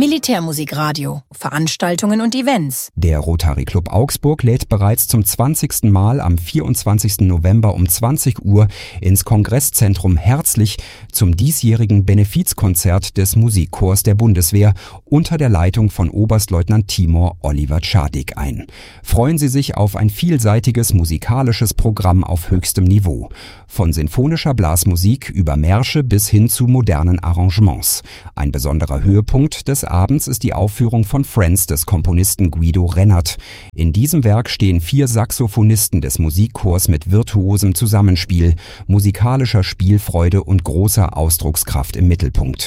Militärmusikradio, Veranstaltungen und Events. Der Rotary Club Augsburg lädt bereits zum 20. Mal am 24. November um 20 Uhr ins Kongresszentrum herzlich zum diesjährigen Benefizkonzert des Musikchors der Bundeswehr unter der Leitung von Oberstleutnant Timur Oliver Czadik ein. Freuen Sie sich auf ein vielseitiges musikalisches Programm auf höchstem Niveau. Von sinfonischer Blasmusik über Märsche bis hin zu modernen Arrangements. Ein besonderer Höhepunkt des Abends ist die Aufführung von Friends des Komponisten Guido Rennert. In diesem Werk stehen 4 Saxophonisten des Musikchors mit virtuosem Zusammenspiel, musikalischer Spielfreude und großer Ausdruckskraft im Mittelpunkt.